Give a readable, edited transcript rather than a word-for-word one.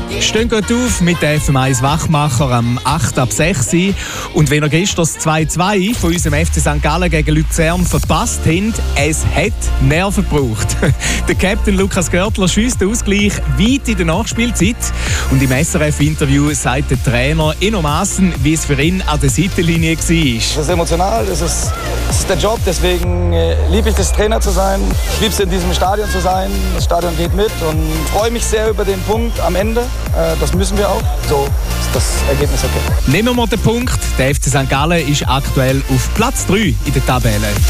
Stehen gut auf mit der FM1 Wachmacher am 8 ab 6 Uhr. Und wenn ihr gestern das 2-2 von unserem FC St. Gallen gegen Luzern verpasst habt, es hat Nerven gebraucht. Der Captain Lukas Görtler schiesst den Ausgleich weit in der Nachspielzeit. Und im SRF-Interview sagt der Trainer enormaßen, wie es für ihn an der Seitenlinie war. Es ist emotional, es ist der Job, deswegen liebe ich es, Trainer zu sein. Ich liebe es, in diesem Stadion zu sein. Das Stadion geht mit und freue mich sehr über den Punkt am Ende. Das müssen wir auch. So ist das Ergebnis okay. Nehmen wir mal den Punkt. Der FC St. Gallen ist aktuell auf Platz 3 in der Tabelle.